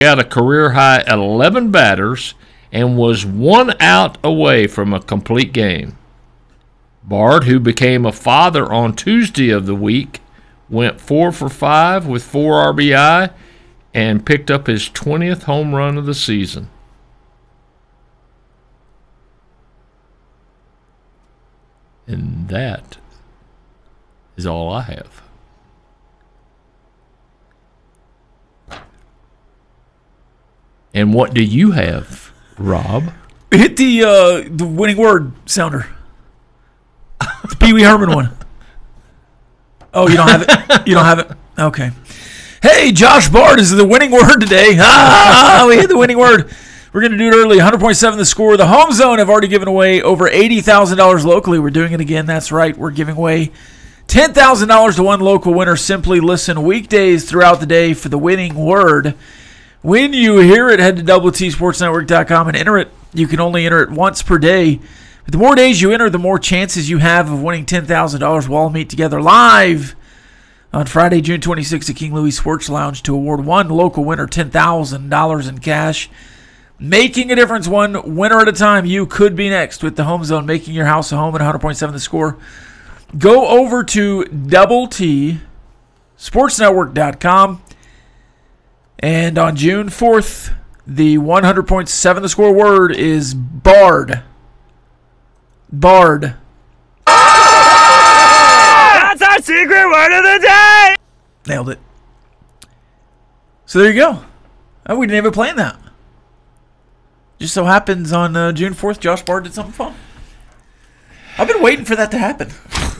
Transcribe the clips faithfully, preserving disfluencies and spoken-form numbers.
Got a career-high eleven batters and was one out away from a complete game. Bard, who became a father on Tuesday of the week, went four for five with four R B I and picked up his twentieth home run of the season. And that is all I have. And what do you have, Rob? Hit the uh, the winning word sounder. The Pee Wee Herman one. Oh, you don't have it? You don't have it? Okay. Hey, Josh Bard is the winning word today. Ah, we hit the winning word. We're going to do it early. one hundred point seven the score. The Home Zone have already given away over eighty thousand dollars locally. We're doing it again. That's right. We're giving away ten thousand dollars to one local winner. Simply listen weekdays throughout the day for the winning word. When you hear it, head to double T sports network dot com and enter it. You can only enter it once per day. But the more days you enter, the more chances you have of winning ten thousand dollars. We'll all meet together live on Friday, June twenty-sixth at King Louis Sports Lounge to award one local winner ten thousand dollars in cash. Making a difference one winner at a time. You could be next with the Home Zone, making your house a home at one hundred point seven the score. Go over to double T sports network dot com. And on June fourth, the one hundred point seven the score word is Bard. Bard. That's our secret word of the day! Nailed it. So there you go. Oh, we didn't even plan that. Just so happens on uh, June fourth, Josh Bard did something fun. I've been waiting for that to happen.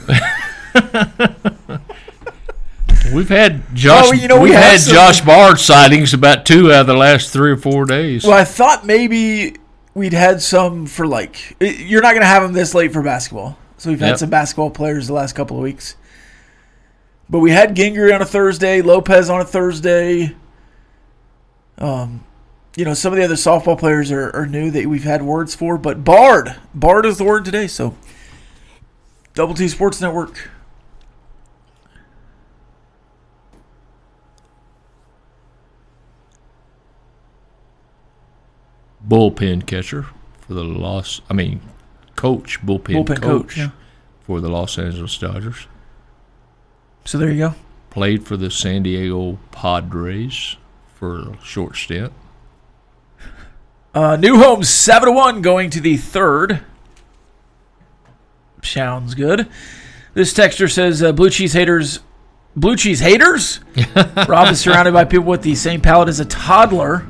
We've had Josh. Oh, you know, we we've have had some- Josh Bard sightings about two out of the last three or four days. Well, I thought maybe we'd had some for like. You're not going to have them this late for basketball, so we've had Yep. some basketball players the last couple of weeks. But we had Gingery on a Thursday, Lopez on a Thursday. Um, you know, some of the other softball players are, are new that we've had words for, but Bard, Bard is the word today. So, Double T Sports Network. Bullpen catcher for the Los. I mean, coach bullpen, Bullpen coach, coach, yeah. for the Los Angeles Dodgers. So there you go. Played for the San Diego Padres for a short stint. Uh, New Home seven to one going to the third. Sounds good. This texter says, uh, blue cheese haters. Blue cheese haters? Rob is surrounded by people with the same palate as a toddler.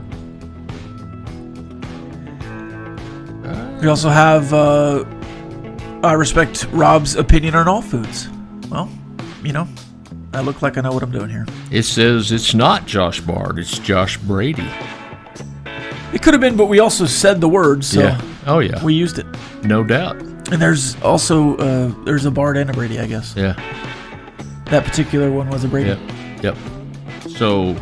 We also have, uh, I respect Rob's opinion on all foods. Well, you know, I look like I know what I'm doing here. It says it's not Josh Bard, it's Josh Brady. It could have been, but we also said the word, so yeah. Oh, yeah. we used it. No doubt. And there's also, uh, there's a Bard and a Brady, I guess. Yeah. That particular one was a Brady. Yep. Yep. So,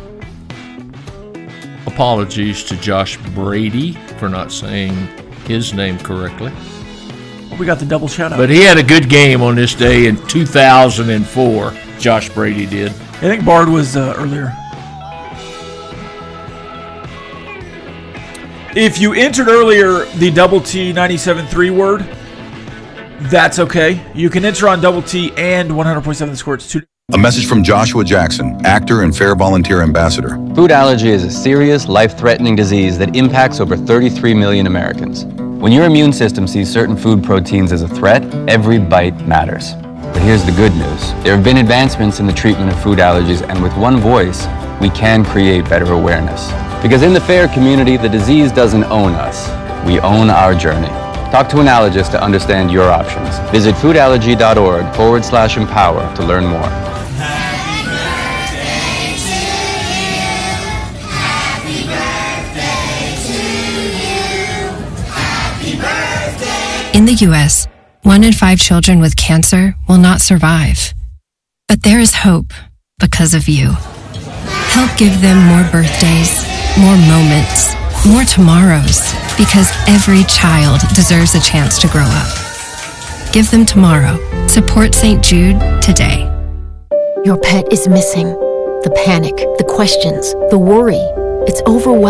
apologies to Josh Brady for not saying his name correctly. We got the double shout out. But he had a good game on this day in two thousand four. Josh Brady did. I think Bard was uh, earlier. If you entered earlier the double T ninety-seven point three word, that's okay. You can enter on double T and one hundred point seven the score. It's two. A message from Joshua Jackson, actor and Fair Volunteer Ambassador. Food allergy is a serious, life-threatening disease that impacts over thirty-three million Americans. When your immune system sees certain food proteins as a threat, every bite matters. But here's the good news. There have been advancements in the treatment of food allergies, and with one voice, we can create better awareness. Because in the FAIR community, the disease doesn't own us. We own our journey. Talk to an allergist to understand your options. Visit foodallergy.org forward slash empower to learn more. In the U S, one in five children with cancer will not survive. But there is hope because of you. Help give them more birthdays, more moments, more tomorrows, because every child deserves a chance to grow up. Give them tomorrow. Support Saint Jude today. Your pet is missing. The panic, the questions, the worry. It's overwhelming.